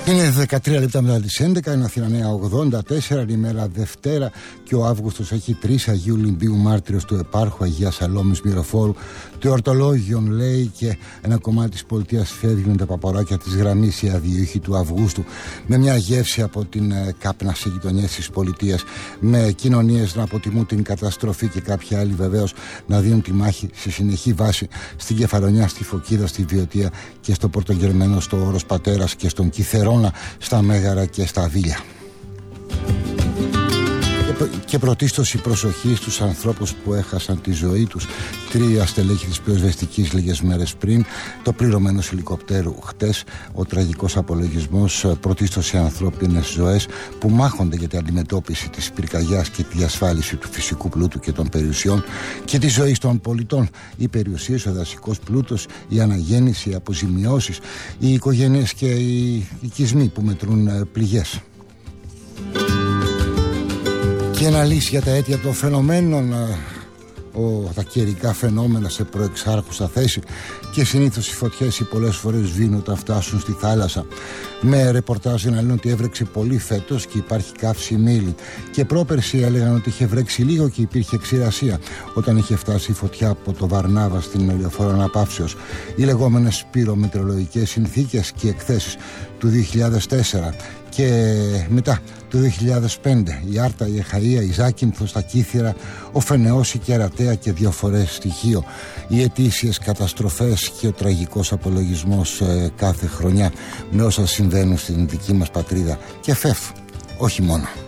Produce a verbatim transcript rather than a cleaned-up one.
Είναι δεκατρία λεπτά μετά τις έντεκα, είναι Αθήνα Νέα ογδόντα τέσσερα, η μέρα Δευτέρα και ο Αύγουστος έχει τρεις Αγίου Λυμπίου, μάρτυρος του επάρχου Αγία Σαλόμης Μυροφόρου. Το εορτολόγιον λέει και ένα κομμάτι της πολιτείας φεύγει με τα παπαράκια της γραμμής, η αδιοίχη του Αυγούστου, με μια γεύση από την κάπνα σε γειτονιές της πολιτείας, με κοινωνίες να αποτιμούν την καταστροφή και κάποιοι άλλοι βεβαίως να δίνουν τη μάχη σε συνεχή βάση στην Κεφαλονιά, στη Φωκίδα, στη Βιωτία και στο Πορτογερμένο, στο Όρος Πατέρας και στον Κιθερώνα, στα Μέγαρα και στα Βίλια. Και πρωτίστως η προσοχή στους ανθρώπους που έχασαν τη ζωή τους. Τρία στελέχη της πυροσβεστικής λίγες μέρες πριν, το πλήρωμα ενός ελικοπτέρου χτες, ο τραγικός απολογισμός πρωτίστως σε ανθρώπινες ζωές που μάχονται για την αντιμετώπιση της πυρκαγιάς και τη διασφάλιση του φυσικού πλούτου και των περιουσιών και της ζωής των πολιτών. Οι περιουσίες, ο δασικός πλούτος, η αναγέννηση, οι αποζημιώσεις, οι οικογένειες και οι οικισμοί που μετρούν πληγές. Και ένα λύση για τα αίτια των φαινομένων, ο, τα καιρικά φαινόμενα σε προεξάρχουσα θέση και συνήθως οι φωτιές οι πολλές φορές σβήνουν όταν φτάσουν στη θάλασσα. Με ρεπορτάζ να λένε ότι έβρεξε πολύ φέτος και υπάρχει καύση ύλη. Και πρόπερση έλεγαν ότι είχε βρέξει λίγο και υπήρχε ξηρασία όταν είχε φτάσει η φωτιά από το Βαρνάβα στην Ελαιοφόρο Αναπαύσεως. Οι λεγόμενες πυρομετρολογικές συνθήκες και εκθέσεις του δύο χιλιάδες τέσσερα. Και μετά το δύο χιλιάδες πέντε η Άρτα, η Εχαΐα, η Ζάκυνθος, τα Κύθυρα, ο Φενεός, η Κερατέα και δύο φορές στοιχείο. Οι ετήσιες καταστροφές και ο τραγικός απολογισμός ε, κάθε χρονιά με όσα συμβαίνουν στην δική μας πατρίδα και φεφ, όχι μόνο.